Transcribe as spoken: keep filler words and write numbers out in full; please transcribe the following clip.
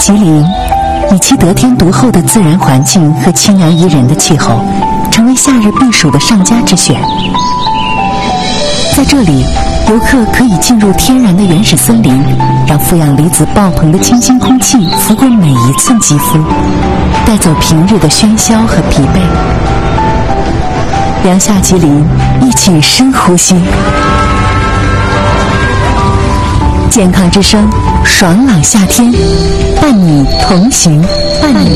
吉林以其得天独厚的自然环境和清凉宜人的气候，成为夏日避暑的上佳之选。在这里，游客可以进入天然的原始森林，让负氧离子爆棚的清新空气拂过每一寸肌肤，带走平日的喧嚣和疲惫。凉夏吉林，一起深呼吸。健康之声，爽朗夏天，伴你同行，伴你